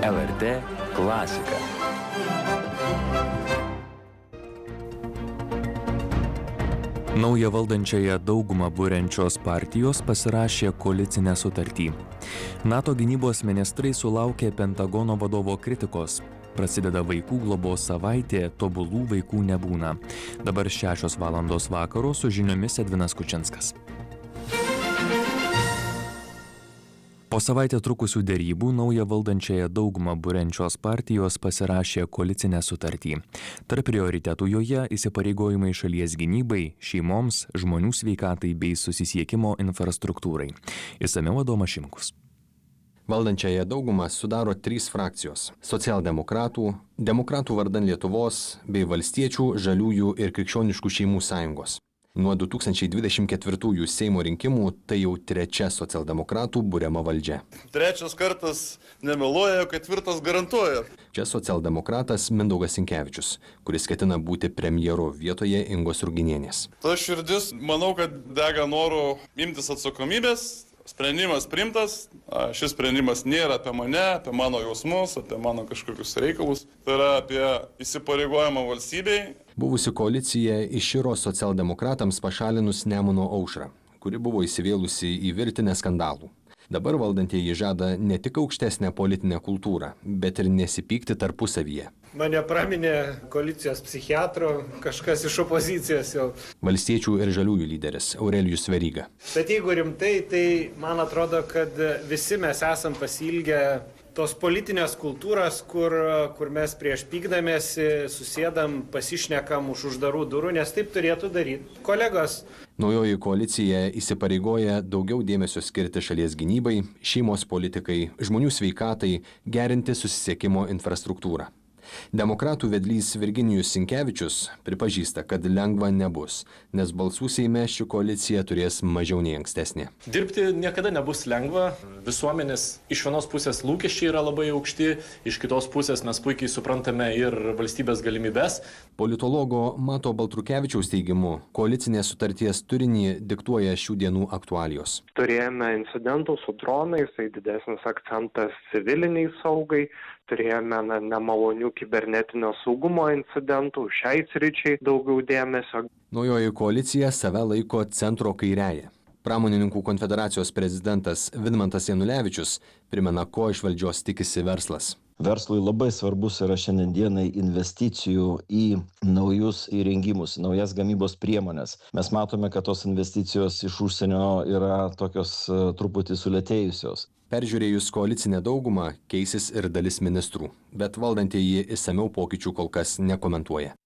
LRT klasika. Naują valdančiąją daugumą buriančios partijos pasirašė koalicinę sutartį. NATO gynybos ministrai sulaukė Pentagono vadovo kritikos. Prasideda vaikų globos savaitė, tobulų vaikų nebūna. Dabar 6 valandos vakaro su žiniomis Edvinas Kučinskas. Po savaitę trukusių derybų naują valdančiąją daugumą buriančios partijos pasirašė koalicinę sutartį. Tarp prioritetų joje įsipareigojimai šalies gynybai, šeimoms, žmonių sveikatai bei susisiekimo infrastruktūrai. Išsamiau Adomas Šimkus. Valdančiąją daugumą sudaro 3 frakcijos – socialdemokratų, demokratų vardan Lietuvos bei valstiečių, žaliųjų ir krikščioniškų šeimų sąjungos. Nuo 2024 Seimo rinkimų tai jau 3 socialdemokratų buriama valdžia. 3 kartas nemeluoja, 4 garantuoja. Čia socialdemokratas Mindaugas Sinkevičius, kuris ketina būti premjeru vietoje Ingos Ruginienės. Ta širdis, manau, kad dega noru imtis atsakomybės. Sprendimas priimtas, šis sprendimas nėra apie mane, apie mano jausmus, apie mano kažkokius reikalus. Tai yra apie įsipareigojimą valstybei. Buvusi koalicija iširo socialdemokratams pašalinus Nemuno aušrą, kuri buvo įsivėlusi į virtinę skandalų. Dabar valdantieji žada ne tik aukštesnę politinę kultūrą, bet ir nesipykti tarpusavyje. Mane praminė koalicijos psichiatro kažkas iš opozicijos jau. Valstiečių ir žaliųjų lyderis Aurelijus Veryga. Bet jeigu rimtai, tai man atrodo, kad visi mes esam pasiilgę tos politinės kultūros, kur mes prieš pykdamėsi susėdam, pasišnekam už uždarų durų, nes taip turėtų daryti kolegos. Naujoji koalicija įsipareigoja daugiau dėmesio skirti šalies gynybai, šeimos politikai, žmonių sveikatai, gerinti susisiekimo infrastruktūrą. Demokratų vedlys Virginijus Sinkevičius pripažįsta, kad lengva nebus, nes balsų Seime ši koalicija turės mažiau nei ankstesnė. Dirbti niekada nebus lengva. Visuomenės iš vienos pusės lūkesčiai yra labai aukšti, iš kitos pusės mes puikiai suprantame ir valstybės galimybės. Politologo Mato Baltrukevičiaus teigimu, koalicinės sutarties turinį diktuoja šių dienų aktualijos. Turėjome incidentų su dronais, tai didesnis akcentas civiliniai saugai. Turėjome nemalonių kibernetinio saugumo incidentų, šiai sričiai daugiau dėmesio. Naujoji koalicija save laiko centro kairiąja. Pramonininkų konfederacijos prezidentas Vidmantas Janulevičius primena, ko iš valdžios tikisi verslas. Verslui labai svarbus yra šiandienai investicijų į naujus įrengimus, naujas gamybos priemonės. Mes matome, kad tos investicijos iš užsienio yra tokios truputį sulėtėjusios. Peržiūrėjus koalicinę daugumą, keisis ir dalis ministrų, bet valdantieji išsamiau pokyčių kol kas nekomentuoja.